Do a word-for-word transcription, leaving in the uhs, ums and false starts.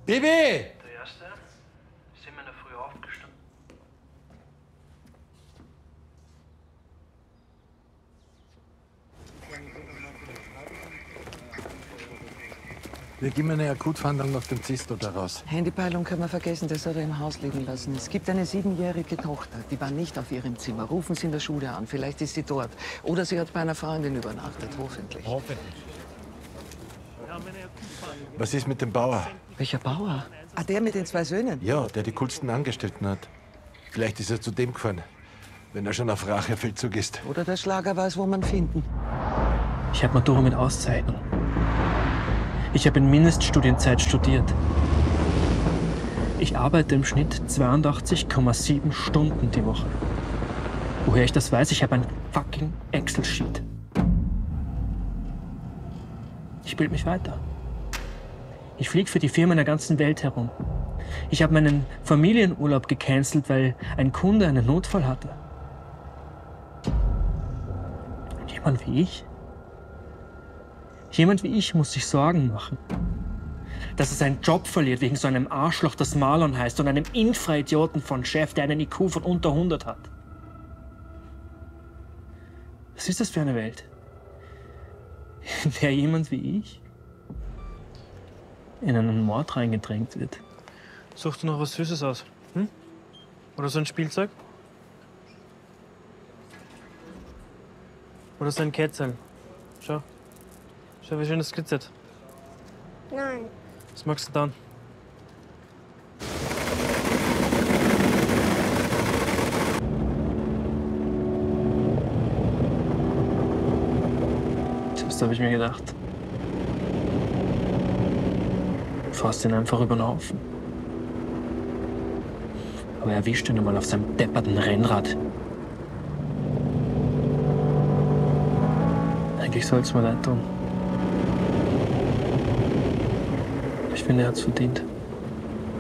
Bibi! Der Erste, sind wir in der Früh aufgestanden. Wir gehen eine Akutfahndung nach dem Zisto da raus. Handypeilung können wir vergessen, das hat er im Haus liegen lassen. Es gibt eine siebenjährige Tochter, die war nicht auf ihrem Zimmer. Rufen Sie in der Schule an, vielleicht ist sie dort. Oder sie hat bei einer Freundin übernachtet, hoffentlich. Hoffentlich. Was ist mit dem Bauer? Welcher Bauer? Ah, der mit den zwei Söhnen? Ja, der die coolsten Angestellten hat. Vielleicht ist er zu dem gefahren, wenn er schon auf Rachefeldzug ist. Oder der Schlager weiß, wo man finden. Ich habe Matura mit Auszeichnung. Ich habe in Mindeststudienzeit studiert. Ich arbeite im Schnitt zweiundachtzig Komma sieben Stunden die Woche. Woher ich das weiß, ich habe ein fucking Excel-Sheet. Ich bilde mich weiter. Ich fliege für die Firma in der ganzen Welt herum. Ich habe meinen Familienurlaub gecancelt, weil ein Kunde einen Notfall hatte. Und jemand wie ich? Jemand wie ich muss sich Sorgen machen. Dass er seinen Job verliert wegen so einem Arschloch, das Marlon heißt, und einem Infra-Idioten von Chef, der einen I Q von unter hundert hat. Was ist das für eine Welt? In der jemand wie ich in einen Mord reingedrängt wird. Suchst du noch was Süßes aus? Hm? Oder so ein Spielzeug? Oder so ein Kätzchen? Schau. Schau, wie schön das glitzert. Nein. Was magst du dann? Das habe ich mir gedacht. Du fährst ihn einfach über den Haufen. Aber er erwischt ihn einmal auf seinem depperten Rennrad. Eigentlich soll es mir leid tun. Ich finde, er hat's verdient.